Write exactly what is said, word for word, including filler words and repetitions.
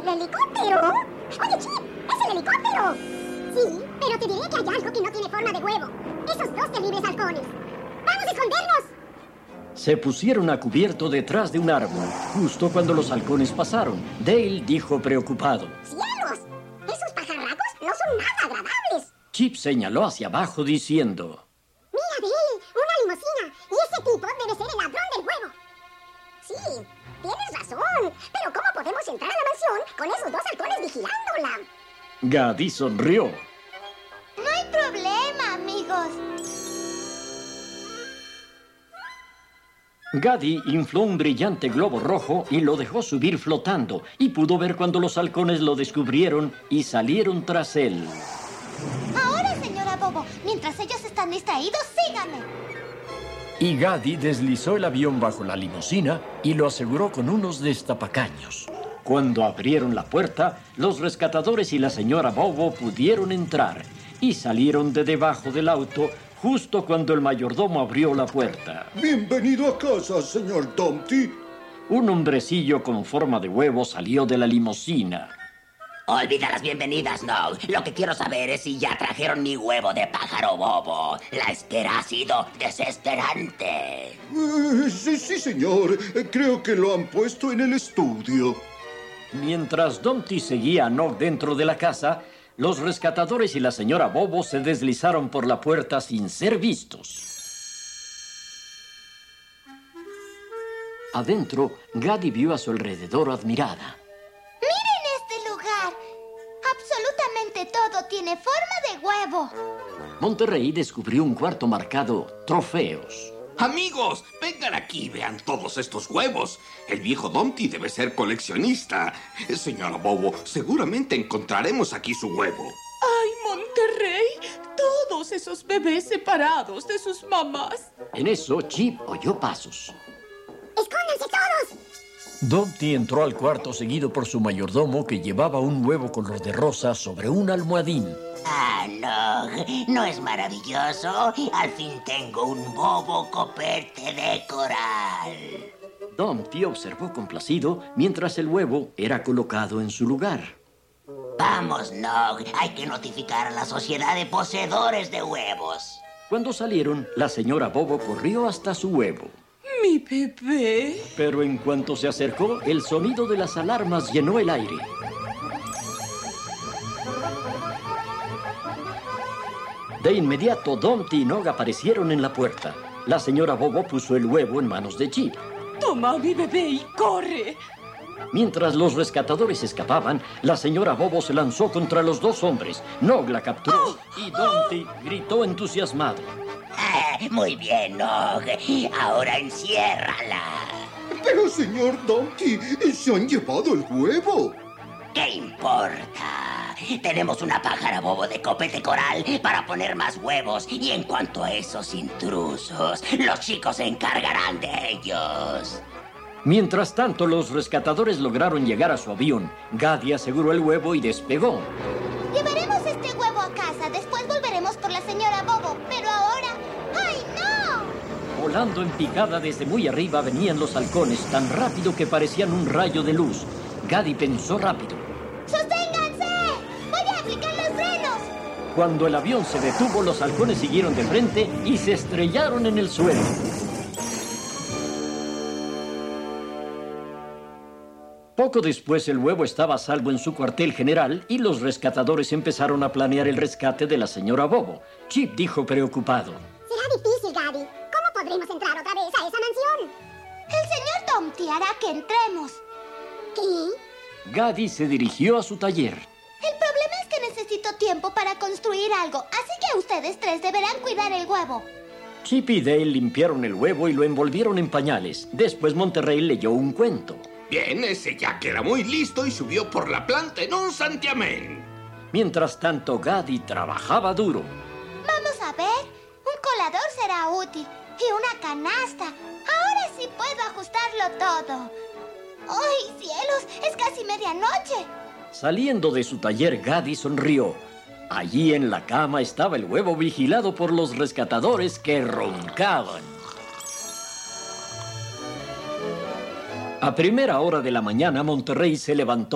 ¿Helicóptero? Oye, Chip, ¡es el helicóptero! Sí, pero te diré que hay algo que no tiene forma de huevo. Esos dos terribles halcones. ¡Vamos a escondernos! Se pusieron a cubierto detrás de un árbol, justo cuando los halcones pasaron. Dale dijo preocupado. ¡Cielos! Esos pajarracos no son nada agradables. Chip señaló hacia abajo diciendo... Mira, Dale, una limusina. Y ese tipo debe ser el ladrón del huevo. Sí, tienes razón. Pero ¿cómo podemos entrar a la mansión con esos dos halcones vigilándola? Gaddy sonrió. No hay problema, amigos. Gaddy infló un brillante globo rojo y lo dejó subir flotando, y pudo ver cuando los halcones lo descubrieron y salieron tras él. Ahora, señora Bobo, mientras ellos están distraídos, síganme. Y Gaddy deslizó el avión bajo la limusina y lo aseguró con unos destapacaños. Cuando abrieron la puerta, los rescatadores y la señora Bobo pudieron entrar y salieron de debajo del auto justo cuando el mayordomo abrió la puerta. Bienvenido a casa, señor Dumpty. Un hombrecillo con forma de huevo salió de la limusina. Olvida las bienvenidas, no. Lo que quiero saber es si ya trajeron mi huevo de pájaro bobo. La espera ha sido desesperante. Uh, sí, sí, señor. Creo que lo han puesto en el estudio. Mientras Dumpty seguía a Nog dentro de la casa, los rescatadores y la señora Bobo se deslizaron por la puerta sin ser vistos. Adentro, Gaddy vio a su alrededor admirada. ¡Miren este lugar! Absolutamente todo tiene forma de huevo. Monterrey descubrió un cuarto marcado Trofeos. Amigos, vengan aquí y vean todos estos huevos. El viejo Dumpty debe ser coleccionista. Señora Bobo, seguramente encontraremos aquí su huevo. ¡Ay, Monterrey! Todos esos bebés separados de sus mamás. En eso, Chip oyó pasos. ¡Escóndanse todos! Dumpty entró al cuarto seguido por su mayordomo, que llevaba un huevo color de rosa sobre un almohadín. Ah, no. ¿No es maravilloso? Al fin tengo un bobo copete de coral. Dumpty observó complacido mientras el huevo era colocado en su lugar. Vamos, Nog. Hay que notificar a la sociedad de poseedores de huevos. Cuando salieron, la señora Bobo corrió hasta su huevo. ¡Mi bebé! Pero en cuanto se acercó, el sonido de las alarmas llenó el aire. De inmediato, Dumpty y Nog aparecieron en la puerta. La señora Bobo puso el huevo en manos de Chip. ¡Toma a mi bebé y corre! Mientras los rescatadores escapaban, la señora Bobo se lanzó contra los dos hombres. Nog la capturó y Dumpty gritó entusiasmado. Ah, muy bien, Nog. Ahora enciérrala. Pero, señor Dumpty, se han llevado el huevo. ¿Qué importa? Tenemos una pájara bobo de copete coral para poner más huevos. Y en cuanto a esos intrusos, los chicos se encargarán de ellos. Mientras tanto, los rescatadores lograron llegar a su avión. Gaddy aseguró el huevo y despegó. Llevaremos este huevo a casa. Después volveremos por la señora Bobo. Pero ahora... ¡ay, no! Volando en picada desde muy arriba venían los halcones tan rápido que parecían un rayo de luz. Gaddy pensó rápido. ¡Sosténganse! ¡Voy a aplicar los frenos! Cuando el avión se detuvo, los halcones siguieron de frente y se estrellaron en el suelo. Poco después, el huevo estaba a salvo en su cuartel general y los rescatadores empezaron a planear el rescate de la señora Bobo. Chip dijo preocupado. Será difícil, Gaddy. ¿Cómo podremos entrar otra vez a esa mansión? El señor Dumpty hará que entremos. ¿Qué? Gaddy se dirigió a su taller. El problema es que necesito tiempo para construir algo, así que ustedes tres deberán cuidar el huevo. Chip y Dale limpiaron el huevo y lo envolvieron en pañales. Después Monterrey leyó un cuento. Bien, ese Jack era muy listo y subió por la planta en un santiamén. Mientras tanto, Gaddy trabajaba duro. Vamos a ver. Un colador será útil. Y una canasta. Ahora sí puedo ajustarlo todo. ¡Ay, cielos! ¡Es casi medianoche! Saliendo de su taller, Gaddy sonrió. Allí en la cama estaba el huevo vigilado por los rescatadores que roncaban. A primera hora de la mañana, Monterrey se levantó